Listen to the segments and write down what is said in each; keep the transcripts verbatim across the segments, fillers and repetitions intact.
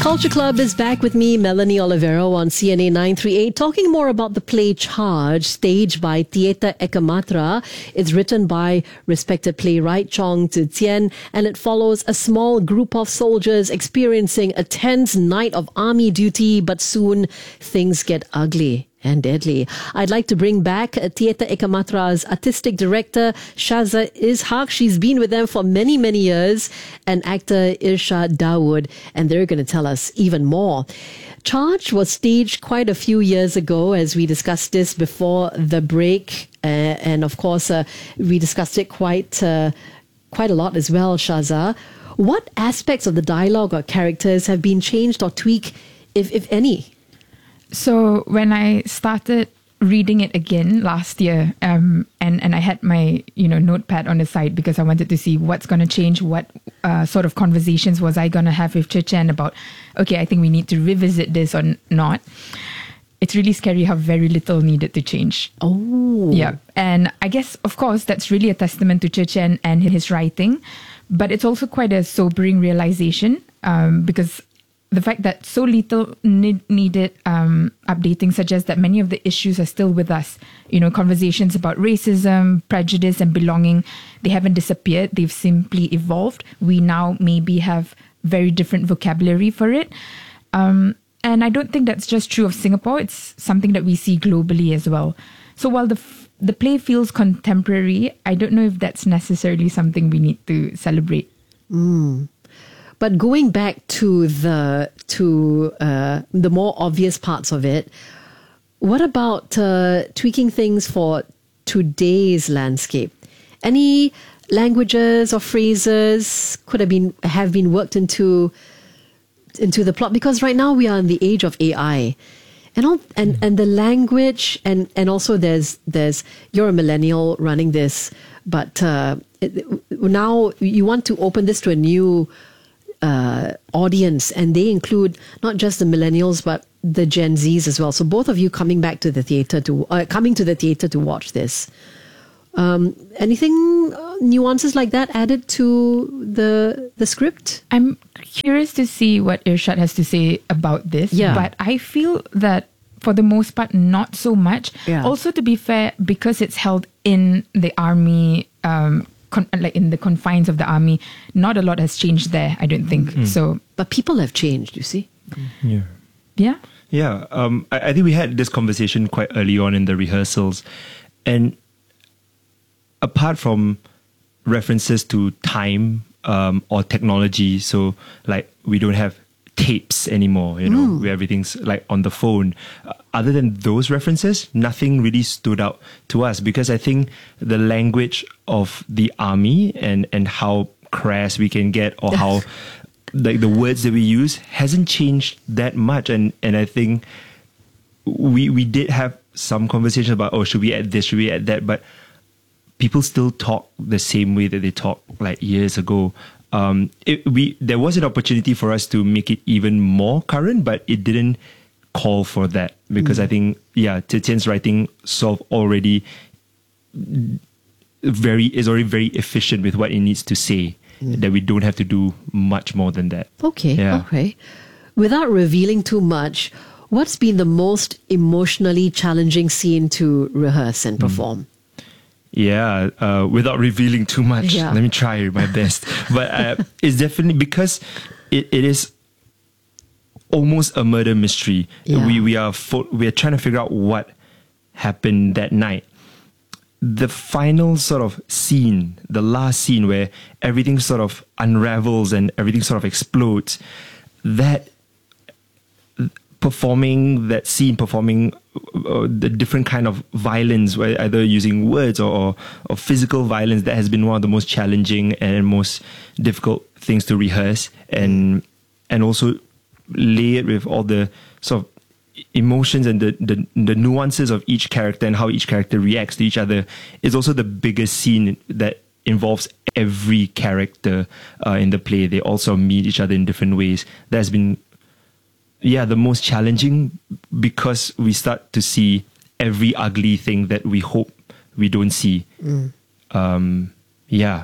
Culture Club is back with me, Melanie Olivero, on C N A nine three eight, talking more about the play Charge, staged by Theatre Ekamatra. It's written by respected playwright Chong Tze Chien, and it follows a small group of soldiers experiencing a tense night of army duty, but soon things get ugly and deadly. I'd like to bring back Theatre Ekamatra's artistic director, Shaza Ishaq. She's been with them for many, many years, and actor Irshad Dawood, and they're going to tell us even more. Charge was staged quite a few years ago, as we discussed this before the break, uh, and of course, uh, we discussed it quite, uh, quite a lot as well, Shaza. What aspects of the dialogue or characters have been changed or tweaked, if if any? So when I started reading it again last year, um, and, and I had my, you know, notepad on the side because I wanted to see what's going to change, what uh, sort of conversations was I going to have with Tze Chien about, okay, I think we need to revisit this or not. It's really scary how very little needed to change. Oh. Yeah. And I guess, of course, that's really a testament to Tze Chien and his writing, but it's also quite a sobering realization um, because the fact that so little need, needed um, updating suggests that many of the issues are still with us. You know, conversations about racism, prejudice, and belonging, they haven't disappeared. They've simply evolved. We now maybe have very different vocabulary for it. Um, and I don't think that's just true of Singapore. It's something that we see globally as well. So while the f- the play feels contemporary, I don't know if that's necessarily something we need to celebrate. Mm. But going back to the to uh, the more obvious parts of it, what about uh, tweaking things for today's landscape? Any languages or phrases could have been have been worked into into the plot? Because right now we are in the age of A I, and all, and and the language and and also there's there's you're a millennial running this, but uh, it, now you want to open this to a new Uh, audience, and they include not just the millennials but the Gen Zs as well. So both of you coming back to the theatre to uh, coming to the theatre to watch this. Um, anything uh, nuances like that added to the the script? I'm curious to see what Irshad has to say about this. Yeah. But I feel that for the most part, not so much. Yeah. Also, to be fair, because it's held in the army. Um, Con- like in the confines of the army, not a lot has changed there, I don't think. Mm. So, but people have changed, you see. Yeah. Yeah. Yeah. Um, I, I think we had this conversation quite early on in the rehearsals, and apart from references to time um, or technology, so like we don't have tapes anymore, you know, mm. where everything's like on the phone. Uh, other than those references, nothing really stood out to us, because I think the language of the army and, and how crass we can get, or how like the words that we use hasn't changed that much. And, and I think we we did have some conversation about, oh, should we add this, should we add that? But people still talk the same way that they talked like years ago. Um, it, we there was an opportunity for us to make it even more current, but it didn't call for that, because mm. I think, yeah, Tze Chien's writing sort of already very is already very efficient with what it needs to say, mm. that we don't have to do much more than that. Okay, yeah. okay. Without revealing too much, what's been the most emotionally challenging scene to rehearse and perform? Mm. Yeah, uh, without revealing too much, yeah. let me try my best. But uh, it's definitely because it, it is almost a murder mystery. Yeah. We we are fo- we are trying to figure out what happened that night. The final sort of scene, the last scene where everything sort of unravels and everything sort of explodes, that performing that scene, performing uh, the different kind of violence, where either using words or, or, or physical violence, that has been one of the most challenging and most difficult things to rehearse, and and also lay it with all the sort of emotions and the, the, the nuances of each character and how each character reacts to each other is also the biggest scene that involves every character uh, in the play. They also meet each other in different ways. That's been Yeah, the most challenging, because we start to see every ugly thing that we hope we don't see. Mm. Um, yeah.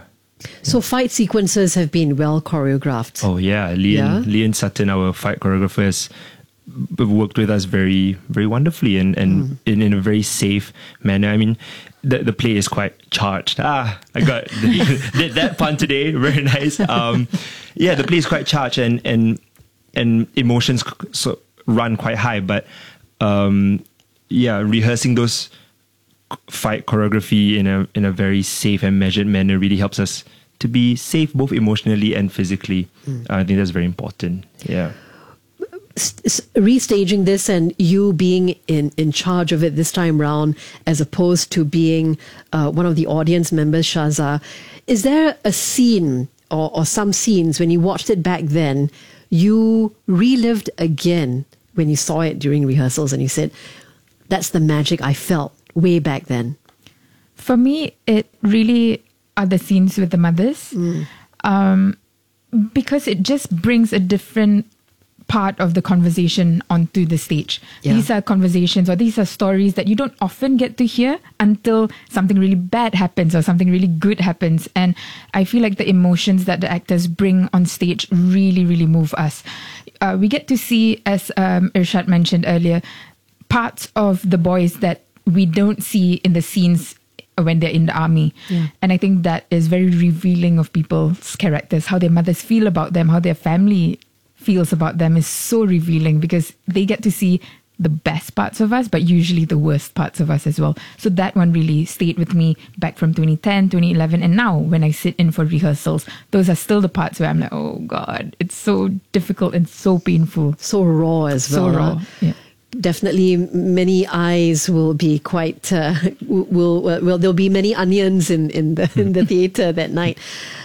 So fight sequences have been well choreographed. Oh yeah, Leon, Yeah? Leon Sutton, our fight choreographer, has b- worked with us very, very wonderfully and, and Mm. in, in a very safe manner. I mean, the the play is quite charged. Ah, I got did that pun today. Very nice. Um, yeah, the play is quite charged and and and emotions c- so run quite high. But um, yeah, rehearsing those fight choreography in a in a very safe and measured manner really helps us to be safe both emotionally and physically. Mm. Uh, I think that's very important. Yeah. S- s- restaging this and you being in, in charge of it this time round as opposed to being uh, one of the audience members, Shaza, is there a scene or, or some scenes when you watched it back then you relived again when you saw it during rehearsals and you said, that's the magic I felt way back then? For me, it really are the scenes with the mothers, um, because it just brings a different part of the conversation onto the stage. Yeah. These are conversations or these are stories that you don't often get to hear until something really bad happens or something really good happens. And I feel like the emotions that the actors bring on stage really, really move us. Uh, we get to see, as um, Irshad mentioned earlier, parts of the boys that we don't see in the scenes when they're in the army. Yeah. And I think that is very revealing of people's characters, how their mothers feel about them, how their family feels about them is so revealing because they get to see the best parts of us, but usually the worst parts of us as well. So that one really stayed with me back from twenty ten, twenty eleven. And now when I sit in for rehearsals, those are still the parts where I'm like, oh God, it's so difficult and so painful. So raw as So well. raw. huh? Yeah. Definitely, many eyes will be quite. Uh, will will well, there'll be many onions in in the in the theatre that night.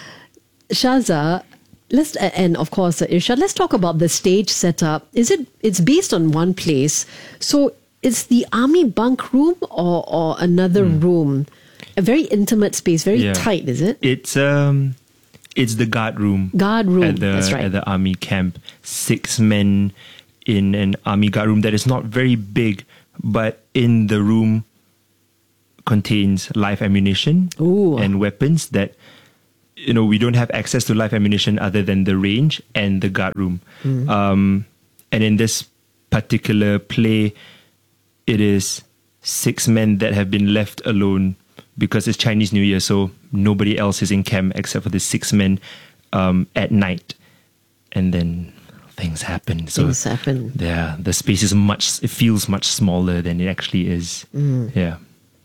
Shaza, let's and of course uh, Irshad, let's talk about the stage setup. Is it? It's based on one place, so it's the army bunk room or or another room, a very intimate space, very Yeah. tight. Is it? It's um, it's the guard room. Guard room. At the That's right. at the army camp. Six men in an army guard room that is not very big, but in the room contains live ammunition Ooh. and weapons that, you know, we don't have access to live ammunition other than the range and the guard room. Mm. Um, and in this particular play, it is six men that have been left alone because it's Chinese New Year, so nobody else is in camp except for the six men um, at night. And then things happen. So Things happen. yeah, the space is much, it feels much smaller than it actually is. Mm. Yeah.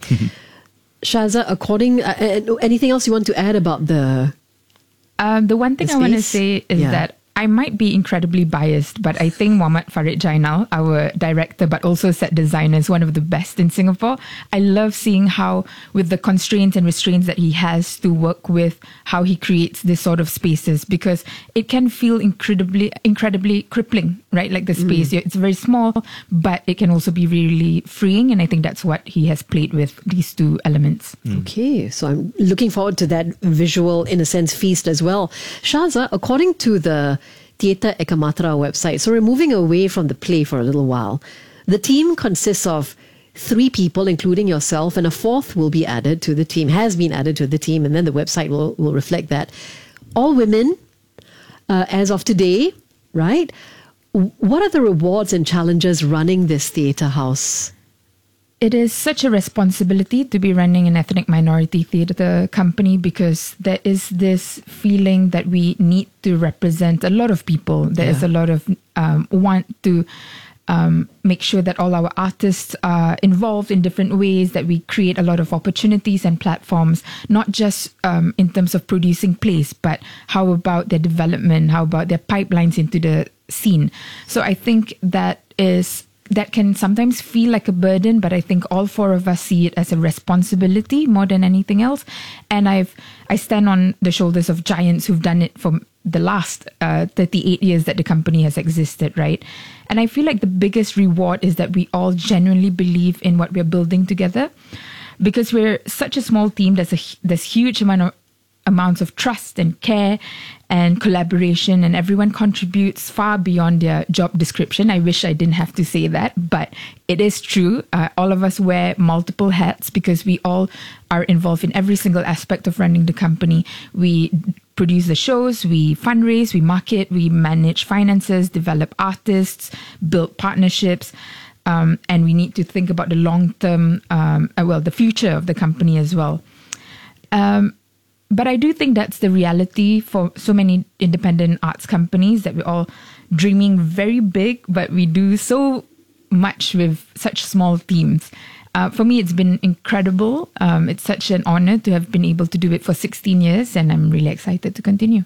Shaza, according uh, uh, anything else you want to add about the? Um, the one thing The I want to space? say is Yeah. that I might be incredibly biased, but I think Muhammad Farid Jainal, our director, but also set designer, is one of the best in Singapore. I love seeing how, with the constraints and restraints that he has to work with, how he creates this sort of spaces, because it can feel incredibly, incredibly crippling, right? Like the space, it's very small, but it can also be really freeing. And I think that's what he has played with these two elements. Okay, so I'm looking forward to that visual, in a sense, feast as well. Shaza, according to the Theatre Ekamatra website, so we're moving away from the play for a little while. The team consists of three people, including yourself, and a fourth will be added to the team, has been added to the team, and then the website will, will reflect that. All women, uh, as of today, right? W- What are the rewards and challenges running this theatre house? It is such a responsibility to be running an ethnic minority theatre company because there is this feeling that we need to represent a lot of people. There is Yeah. a lot of um, want to um, make sure that all our artists are involved in different ways, that we create a lot of opportunities and platforms, not just um, in terms of producing plays, but how about their development, how about their pipelines into the scene. So I think that is... that can sometimes feel like a burden, but I think all four of us see it as a responsibility more than anything else. And I've I stand on the shoulders of giants who've done it for the last uh, thirty-eight years that the company has existed, right? And I feel like the biggest reward is that we all genuinely believe in what we're building together, because we're such a small team. There's a there's huge amount of amounts of trust and care and collaboration, and everyone contributes far beyond their job description. I wish I didn't have to say that, but it is true. Uh, all of us wear multiple hats because we all are involved in every single aspect of running the company. We produce the shows, we fundraise, we market, we manage finances, develop artists, build partnerships, um, and we need to think about the long-term, um, uh, well, the future of the company as well. Um, But I do think that's the reality for so many independent arts companies, that we're all dreaming very big, but we do so much with such small teams. Uh, for me, it's been incredible. Um, it's such an honor to have been able to do it for sixteen years, and I'm really excited to continue.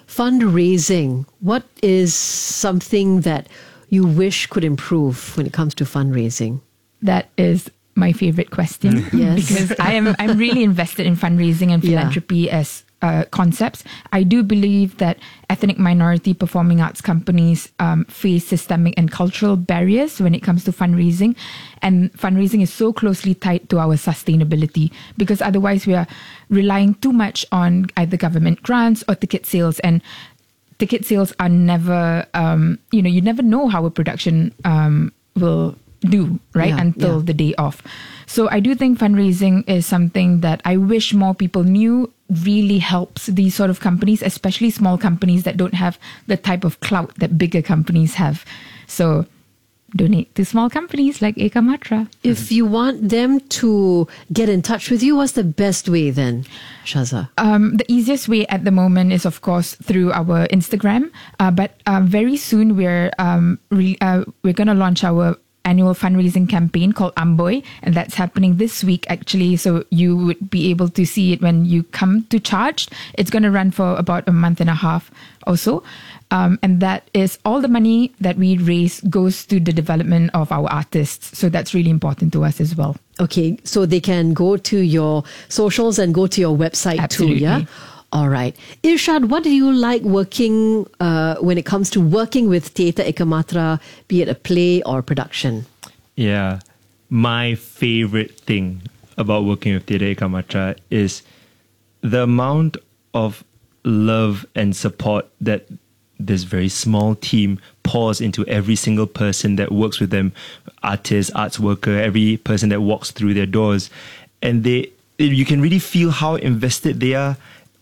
Fundraising. What is something that you wish could improve when it comes to fundraising? That is my favorite question. Yes. Because I am I'm really invested in fundraising and philanthropy yeah. as uh, concepts. I do believe that ethnic minority performing arts companies um, face systemic and cultural barriers when it comes to fundraising, and fundraising is so closely tied to our sustainability, because otherwise we are relying too much on either government grants or ticket sales, and ticket sales are never um, you know you never know how a production um, will do, right? Yeah, Until yeah. the day off. So I do think fundraising is something that I wish more people knew really helps these sort of companies, especially small companies that don't have the type of clout that bigger companies have. So donate to small companies like Ekamatra. If you want them to get in touch with you, what's the best way then, Shaza? Um, the easiest way at the moment is, of course, through our Instagram. Uh, but uh, very soon we're um, re- uh, we're going to launch our annual fundraising campaign called Amboy, and that's happening this week actually, so you would be able to see it when you come to Charged. It's going to run for about a month and a half or so, um, and that is all the money that we raise goes to the development of our artists, so that's really important to us as well. Okay, so they can go to your socials and go to your website Absolutely. too, yeah? All right. Irshad, what do you like working uh, when it comes to working with Theatre Ekamatra, be it a play or production? Yeah. My favorite thing about working with Theatre Ekamatra is the amount of love and support that this very small team pours into every single person that works with them, artist, arts worker, every person that walks through their doors. And they, you can really feel how invested they are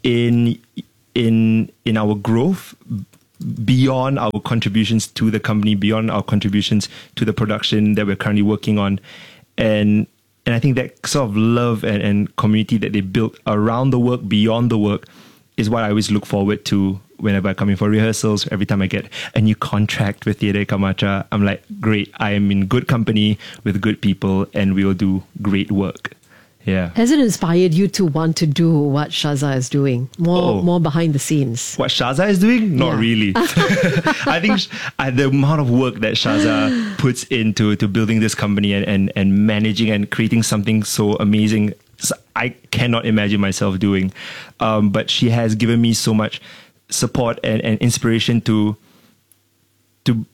in in in our growth, beyond our contributions to the company, beyond our contributions to the production that we're currently working on. And and I think that sort of love and, and community that they built around the work, beyond the work, is what I always look forward to whenever I come in for rehearsals. Every time I get a new contract with Theatre Ekamatra, I'm like, great, I am in good company with good people, and we will do great work. Yeah. Has it inspired you to want to do what Shaza is doing? More Oh. more behind the scenes? What Shaza is doing? Not Yeah. really. I think sh- uh, the amount of work that Shaza puts into to building this company and, and, and managing and creating something so amazing, s- I cannot imagine myself doing. Um, but she has given me so much support and, and inspiration to to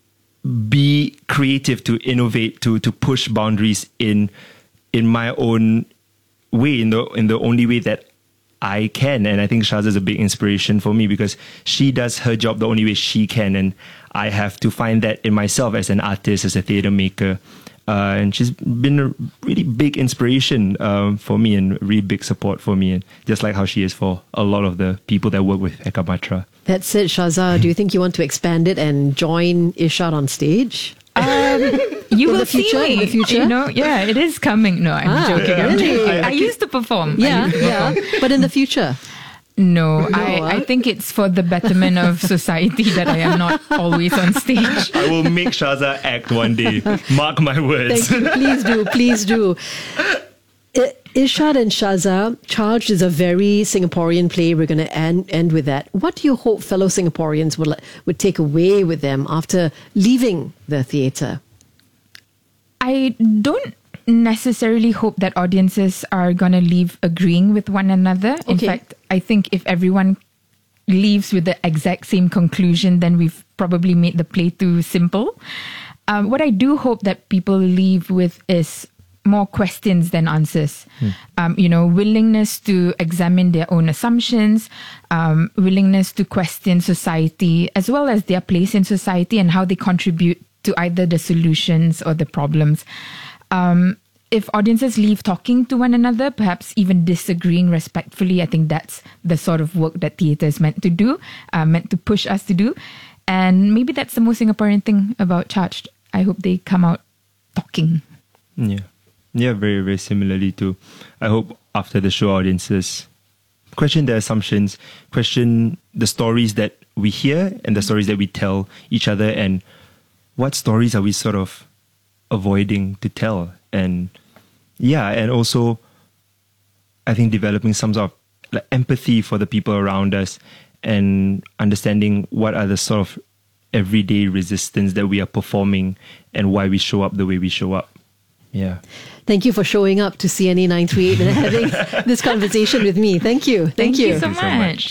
be creative, to innovate, to to push boundaries in in my own way, in the in the only way that I can. And I think Shaza is a big inspiration for me, because she does her job the only way she can, and I have to find that in myself as an artist, as a theatre maker. Uh, and she's been a really big inspiration um, for me, and really big support for me, and just like how she is for a lot of the people that work with Ekamatra. That's it, Shaza. Do you think you want to expand it and join Irshad on stage? Um, you In will the future, see me. in the future? You know, yeah, it is coming. No, I'm Ah, joking. I'm really? joking. I, I used to perform. I Yeah, used to yeah. But in the future? No, No, I, huh? I think it's for the betterment of society that I am not always on stage. I will make Shaza act one day. Mark my words. Thank you. Please do. Please do. I- Irshad and Shaza, Charged is a very Singaporean play. We're going to end, end with that. What do you hope fellow Singaporeans would, would take away with them after leaving the theatre? I don't necessarily hope that audiences are going to leave agreeing with one another. In Okay. fact, I think if everyone leaves with the exact same conclusion, then we've probably made the play too simple. Um, what I do hope that people leave with is more questions than answers. Hmm. Um, you know, willingness to examine their own assumptions, um, willingness to question society, as well as their place in society and how they contribute to either the solutions or the problems. Um, if audiences leave talking to one another, perhaps even disagreeing respectfully, I think that's the sort of work that theatre is meant to do, uh, meant to push us to do. And maybe that's the most Singaporean thing about Charged. I hope they come out talking. Yeah. Yeah, very, very similarly too. I hope after the show, audiences question their assumptions, question the stories that we hear and the stories that we tell each other, and what stories are we sort of avoiding to tell. And yeah, and also I think developing some sort of like empathy for the people around us and understanding what are the sort of everyday resistance that we are performing and why we show up the way we show up. Yeah. Thank you for showing up to C N A nine three eight and having this conversation with me. Thank you. Thank, Thank you. you so much.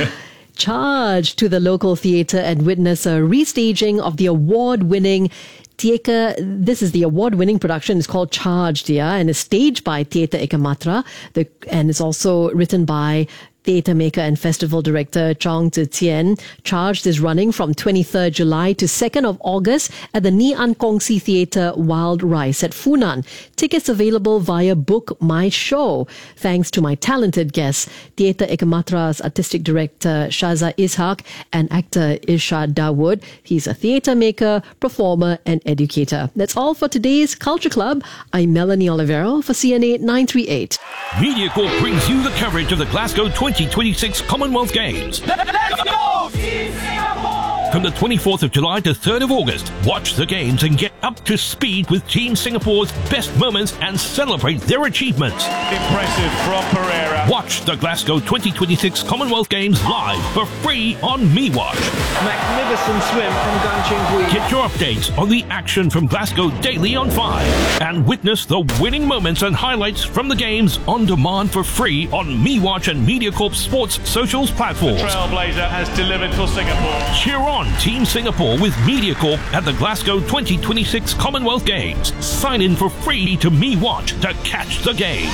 Charged to the local theatre and witness a restaging of the award-winning Theatre. This is the award-winning production. It's called Charged, yeah, and is staged by Theatre Ekamatra, the, and it's also written by theatre maker and festival director Chong Tze Tien. Charged is running from twenty-third July to second of August at the Ngee Ann Kongsi Theatre Wild Rice at Funan. Tickets available via Book My Show. Thanks to my talented guests, Theatre Ekamatra's artistic director Shaza Ishaq and actor Irshad Dawood. He's a theatre maker, performer and educator. That's all for today's Culture Club. I'm Melanie Olivero for C N A nine three eight. MediaCorp brings you the coverage of the Glasgow twenty twenty-six Commonwealth Games. Let's go, Team Singapore! From the twenty-fourth of July to third of August, watch the games and get up to speed with Team Singapore's best moments and celebrate their achievements. Impressive from Pereira. Watch the Glasgow twenty twenty-six Commonwealth Games live for free on MeWatch. Magnificent swim from Gan Cheng Hui. Get your updates on the action from Glasgow daily on five and witness the winning moments and highlights from the games on demand for free on MeWatch and MediaCorp Sports socials platforms. The Trailblazer has delivered for Singapore. Cheer on Team Singapore with MediaCorp at the Glasgow twenty twenty-six Commonwealth Games. Sign in for free to MeWatch to catch the games.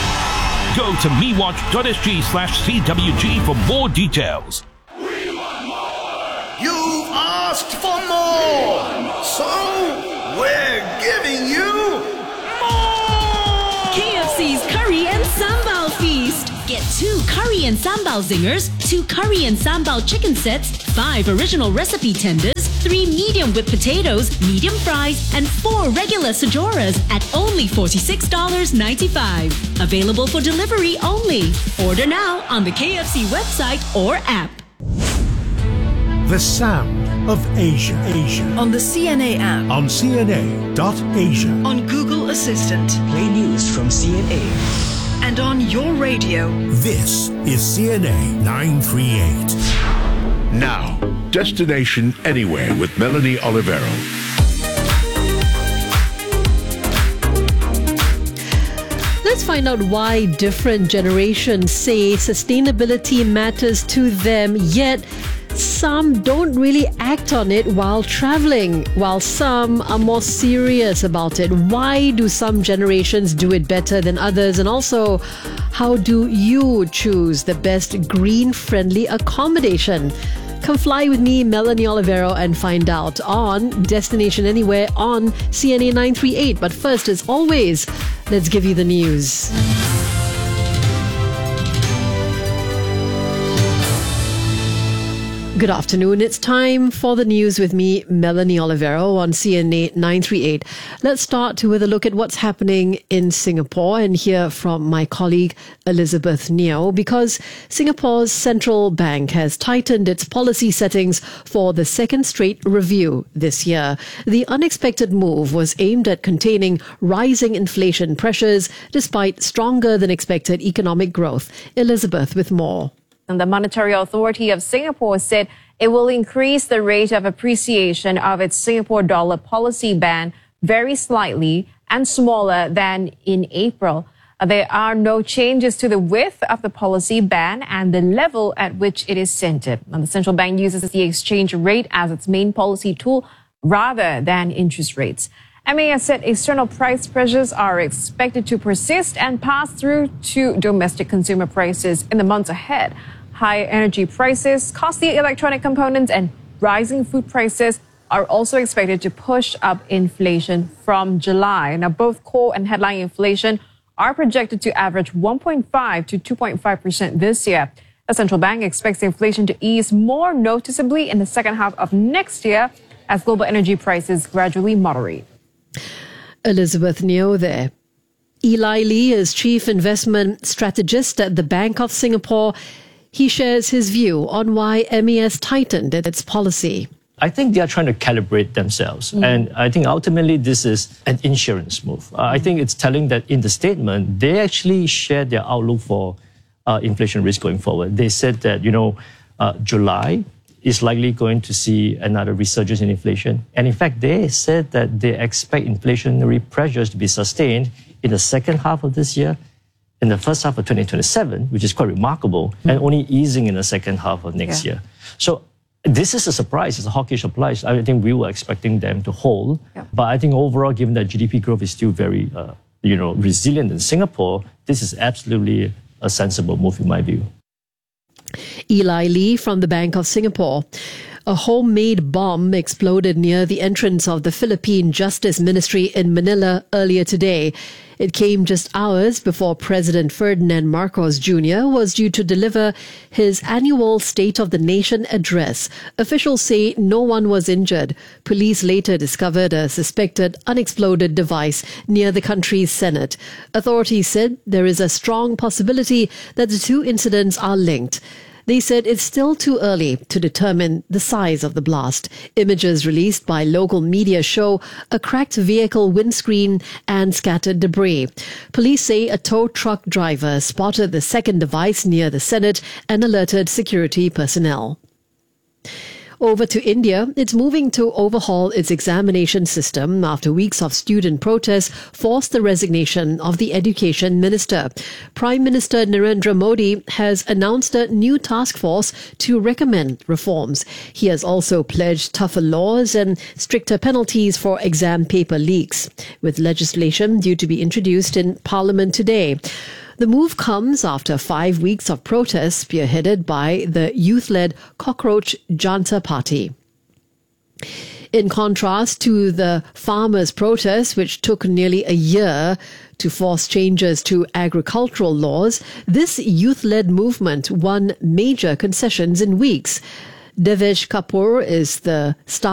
Go to mewatch.sg slash CWG for more details. You've asked for more, so we're giving you more! K F C's Curry and Sambal Feast. Get two curry and sambal zingers, two curry and sambal chicken sets, five original recipe tenders, three medium with potatoes, medium fries, and four regular sajoras at only forty-six dollars and ninety-five cents. Available for delivery only. Order now on the K F C website or app. The sound of Asia. Asia. On the C N A app. On C N A dot asia. On Google Assistant. Play news from C N A. And on your radio. This is C N A nine three eight. Now, Destination Anywhere with Melanie Olivero. Let's find out why different generations say sustainability matters to them, yet some don't really act on it while traveling, while some are more serious about it. Why do some generations do it better than others? And also, how do you choose the best green-friendly accommodation? Come fly with me, Melanie Olivero, and find out on Destination Anywhere on C N A nine three eight. But first, as always, let's give you the news. Good afternoon. It's time for the news with me, Melanie Olivero, on C N A nine three eight. Let's start with a look at what's happening in Singapore and hear from my colleague Elizabeth Neo, because Singapore's central bank has tightened its policy settings for the second straight review this year. The unexpected move was aimed at containing rising inflation pressures despite stronger than expected economic growth. Elizabeth with more. And the Monetary Authority of Singapore said it will increase the rate of appreciation of its Singapore dollar policy band very slightly and smaller than in April. There are no changes to the width of the policy band and the level at which it is centered. And the central bank uses the exchange rate as its main policy tool rather than interest rates. M A S said external price pressures are expected to persist and pass through to domestic consumer prices in the months ahead. Higher energy prices, costly electronic components, and rising food prices are also expected to push up inflation from July. Now, both core and headline inflation are projected to average one point five to two point five percent this year. The central bank expects inflation to ease more noticeably in the second half of next year as global energy prices gradually moderate. Elizabeth Neo there. Eli Lee is Chief Investment Strategist at the Bank of Singapore. He shares his view on why M A S tightened its policy. I think they are trying to calibrate themselves. Mm. And I think ultimately this is an insurance move. Uh, I think it's telling that in the statement, they actually shared their outlook for uh, inflation risk going forward. They said that, you know, uh, July is likely going to see another resurgence in inflation. And in fact, they said that they expect inflationary pressures to be sustained in the second half of this year, in the first half of twenty twenty-seven, which is quite remarkable, mm. and only easing in the second half of next yeah. year. So this is a surprise. It's a hawkish surprise. I think we were expecting them to hold. Yeah. But I think overall, given that G D P growth is still very uh, you know, resilient in Singapore, this is absolutely a sensible move in my view. Eli Lee from the Bank of Singapore. A homemade bomb exploded near the entrance of the Philippine Justice Ministry in Manila earlier today. It came just hours before President Ferdinand Marcos Junior was due to deliver his annual State of the Nation address. Officials say no one was injured. Police later discovered a suspected unexploded device near the country's Senate. Authorities said there is a strong possibility that the two incidents are linked. They said it's still too early to determine the size of the blast. Images released by local media show a cracked vehicle windscreen and scattered debris. Police say a tow truck driver spotted the second device near the Senate and alerted security personnel. Over to India, it's moving to overhaul its examination system after weeks of student protests forced the resignation of the education minister. Prime Minister Narendra Modi has announced a new task force to recommend reforms. He has also pledged tougher laws and stricter penalties for exam paper leaks, with legislation due to be introduced in Parliament today. The move comes after five weeks of protests spearheaded by the youth-led Cockroach Janta Party. In contrast to the farmers' protests, which took nearly a year to force changes to agricultural laws, this youth-led movement won major concessions in weeks. Devesh Kapoor is the star